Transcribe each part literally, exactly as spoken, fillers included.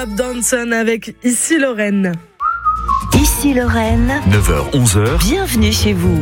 Bob Danson avec Ici Lorraine. Ici Lorraine, neuf heures onze heures. Bienvenue chez vous.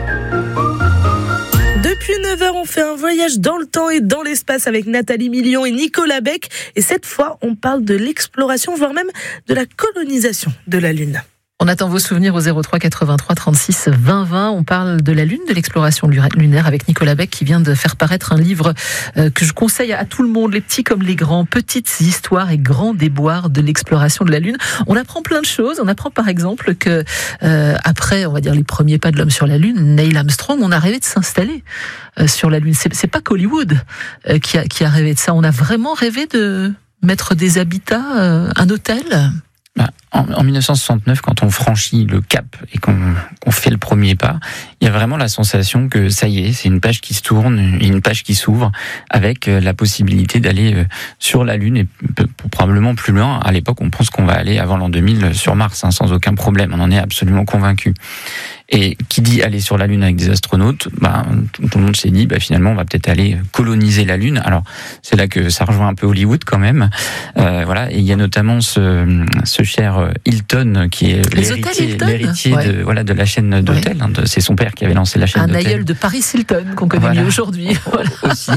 Depuis neuf heures, on fait un voyage dans le temps et dans l'espace avec Nathalie Million et Nicolas Beck. Et cette fois, on parle de l'exploration, voire même de la colonisation de la Lune. On attend vos souvenirs au zéro trois quatre-vingt-trois trente-six vingt vingt. On parle de la Lune, de l'exploration lunaire avec Nicolas Beck qui vient de faire paraître un livre que je conseille à tout le monde, les petits comme les grands, petites histoires et grands déboires de l'exploration de la Lune. On apprend plein de choses. On apprend par exemple que euh, après, on va dire les premiers pas de l'homme sur la Lune, Neil Armstrong, on a rêvé de s'installer euh, sur la Lune. C'est, c'est pas qu'Hollywood euh, qui a qui a rêvé de ça. On a vraiment rêvé de mettre des habitats, euh, un hôtel. En, en dix-neuf cent soixante-neuf, quand on franchit le cap et qu'on, qu'on fait le premier pas, il y a vraiment la sensation que ça y est, c'est une page qui se tourne, une page qui s'ouvre, avec la possibilité d'aller sur la Lune et probablement plus loin. À l'époque, on pense qu'on va aller avant l'an deux mille sur Mars, hein, sans aucun problème. On en est absolument convaincu. Et qui dit aller sur la Lune avec des astronautes, bah, tout, tout le monde s'est dit, bah, finalement, on va peut-être aller coloniser la Lune. Alors, c'est là que ça rejoint un peu Hollywood quand même. Euh, voilà. Et il y a notamment ce, ce cher Hilton qui est Les l'héritier, Hilton l'héritier ouais. de, voilà, de la chaîne d'hôtels. Ouais. Hein, de, c'est son père qui avait lancé la chaîne un d'hôtels. Un aïeul de Paris Hilton qu'on connaît voilà. mieux aujourd'hui. Voilà. Aussi.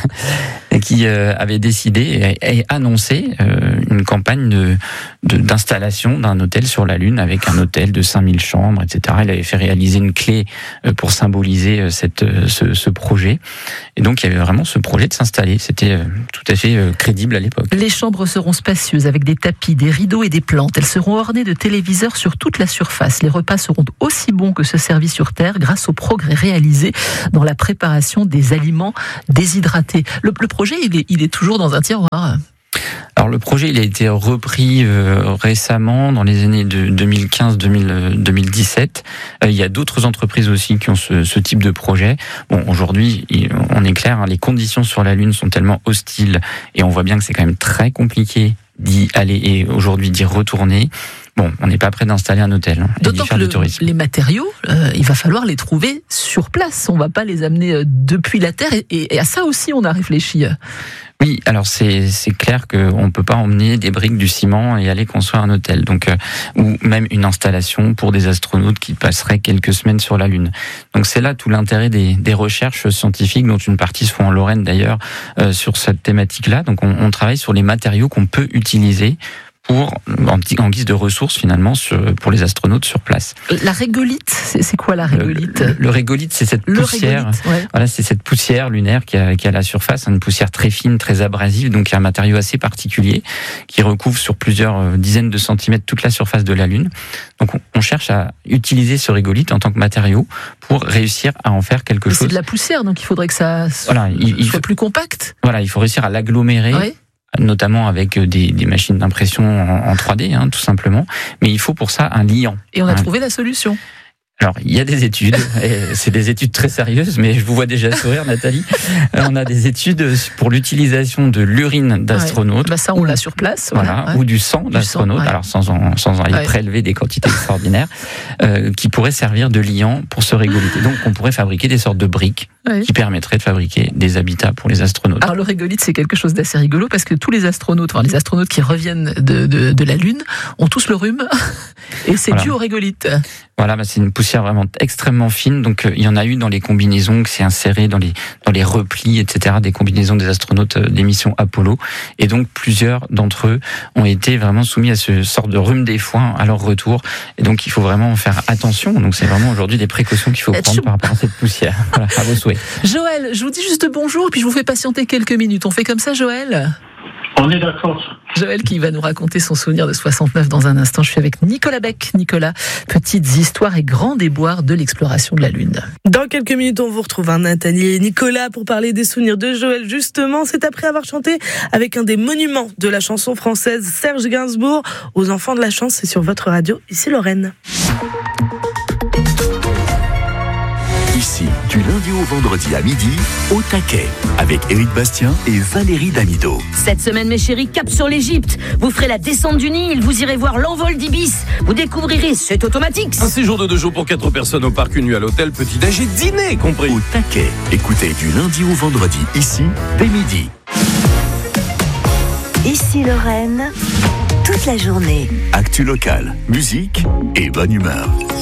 Et qui euh, avait décidé et, et annoncé euh, une campagne de, de, d'installation d'un hôtel sur la Lune avec un hôtel de cinq mille chambres, et cetera. Il avait fait réaliser une clé pour symboliser cette, ce, ce projet. Et donc, il y avait vraiment ce projet de s'installer. C'était tout à fait crédible à l'époque. Les chambres seront spacieuses avec des tapis, des rideaux et des plantes. Elles seront ornées de téléviseurs sur toute la surface. Les repas seront aussi bons que ceux servis sur Terre grâce aux progrès réalisés dans la préparation des aliments déshydratés. Le, le projet, il est, il est toujours dans un tiroir. Alors le projet, il a été repris euh, récemment dans les années de deux mille quinze deux mille dix-sept. Euh, il y a d'autres entreprises aussi qui ont ce, ce type de projet. Bon, aujourd'hui, on est clair, hein, les conditions sur la Lune sont tellement hostiles et on voit bien que c'est quand même très compliqué d'y aller et aujourd'hui d'y retourner. Bon, on n'est pas prêt d'installer un hôtel hein, et d'y faire que du tourisme. Les matériaux, euh, il va falloir les trouver sur place. On ne va pas les amener euh, depuis la Terre et, et, et à ça aussi on a réfléchi. Oui, alors c'est c'est clair qu'on ne peut pas emmener des briques, du ciment et aller construire un hôtel, donc euh, ou même une installation pour des astronautes qui passeraient quelques semaines sur la Lune. Donc c'est là tout l'intérêt des, des recherches scientifiques, dont une partie se font en Lorraine d'ailleurs euh, sur cette thématique-là. Donc on, on travaille sur les matériaux qu'on peut utiliser pour, en, en guise de ressources finalement sur, pour les astronautes sur place. La régolithe, c'est, c'est quoi la régolithe ? Le, le, le régolithe, c'est cette le poussière. Régolithe, ouais. Voilà, c'est cette poussière lunaire qui a, qui a à la surface, une poussière très fine, très abrasive, donc il y a un matériau assez particulier qui recouvre sur plusieurs dizaines de centimètres toute la surface de la Lune. Donc on, on cherche à utiliser ce régolithe en tant que matériau pour réussir à en faire quelque Mais chose. C'est de la poussière, donc il faudrait que ça soit, voilà, il, il soit faut, plus compact. Voilà, il faut réussir à l'agglomérer. Ouais. Notamment avec des, des machines d'impression en, en trois D, hein, tout simplement. Mais il faut pour ça un liant. Et on a hein. trouvé la solution. Alors, il y a des études, et c'est des études très sérieuses, mais je vous vois déjà sourire, Nathalie. On a des études pour l'utilisation de l'urine d'astronautes. Ouais. Bah ça, on l'a sur place. Voilà, voilà ouais. Ou du sang du d'astronautes, sang, ouais. alors sans en, sans en aller ouais. prélever des quantités extraordinaires, euh, qui pourraient servir de liant pour se régolither. Donc, on pourrait fabriquer des sortes de briques ouais. qui permettraient de fabriquer des habitats pour les astronautes. Alors, le régolithe, c'est quelque chose d'assez rigolo parce que tous les astronautes, enfin, les astronautes qui reviennent de, de, de la Lune, ont tous le rhume et c'est voilà. dû au régolithe. Voilà, bah c'est une poussière vraiment extrêmement fine. Donc, euh, il y en a eu dans les combinaisons que c'est inséré dans les dans les replis, et cetera. Des combinaisons des astronautes euh, des missions Apollo. Et donc, plusieurs d'entre eux ont été vraiment soumis à ce sort de rhume des foins à leur retour. Et donc, il faut vraiment faire attention. Donc, c'est vraiment aujourd'hui des précautions qu'il faut prendre par rapport à cette poussière. Voilà, à vos souhaits. Joël, je vous dis juste bonjour et puis je vous fais patienter quelques minutes. On fait comme ça, Joël ? On est d'accord. Joël qui va nous raconter son souvenir de soixante-neuf dans un instant. Je suis avec Nicolas Beck. Nicolas, petites histoires et grands déboires de l'exploration de la Lune. Dans quelques minutes, on vous retrouve un Nathalie et Nicolas pour parler des souvenirs de Joël. Justement, c'est après avoir chanté avec un des monuments de la chanson française, Serge Gainsbourg, aux enfants de la chance. C'est sur votre radio, ici Lorraine. Ici, du lundi au vendredi à midi, au taquet, avec Éric Bastien et Valérie Damido. Cette semaine, mes chéris, cap sur l'Égypte. Vous ferez la descente du Nil, vous irez voir l'envol d'Ibis. Vous découvrirez, c'est automatique. Un séjour de deux jours pour quatre personnes au parc, une nuit à l'hôtel, petit-déj et dîner compris. Au taquet, écoutez du lundi au vendredi, ici, dès midi. Ici Lorraine. toute la journée. Actu locale, musique et bonne humeur.